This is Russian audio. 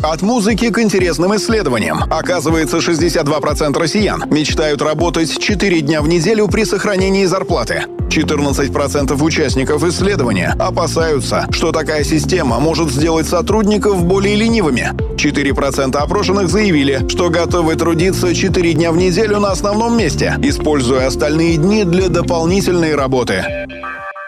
От музыки к интересным исследованиям. Оказывается, 62% россиян мечтают работать 4 дня в неделю при сохранении зарплаты. 14% участников исследования опасаются, что такая система может сделать сотрудников более ленивыми. 4% опрошенных заявили, что готовы трудиться 4 дня в неделю на основном месте, используя остальные дни для дополнительной работы.